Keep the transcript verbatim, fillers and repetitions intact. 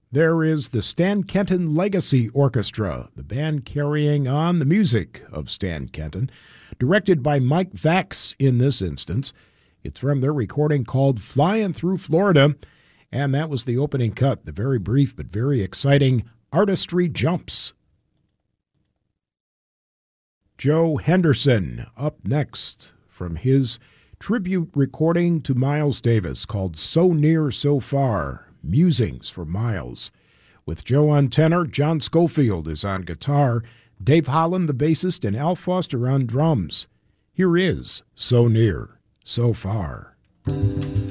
There is the Stan Kenton Legacy Orchestra, the band carrying on the music of Stan Kenton, directed by Mike Vax in this instance. It's from their recording called Flying Through Florida, and that was the opening cut, the very brief but very exciting Artistry Jumps. Joe Henderson up next from his tribute recording to Miles Davis called So Near, So Far, Musings for Miles. With Joe on tenor, John Schofield is on guitar, Dave Holland the bassist, and Al Foster on drums. Here is So Near, So Far.